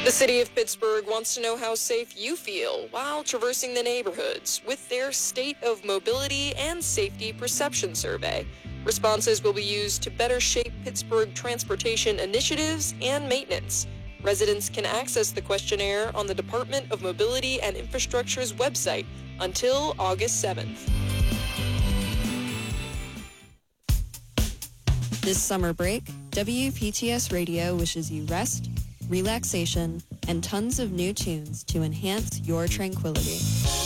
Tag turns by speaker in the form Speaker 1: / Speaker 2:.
Speaker 1: The city of Pittsburgh wants to know how safe you feel while traversing the neighborhoods with their State of Mobility and Safety Perception Survey. Responses will be used to better shape Pittsburgh transportation initiatives and maintenance. Residents can access the questionnaire on the Department of Mobility and Infrastructure's website until August 7th.
Speaker 2: This summer break, WPTS Radio wishes you rest, relaxation, and tons of new tunes to enhance your tranquility.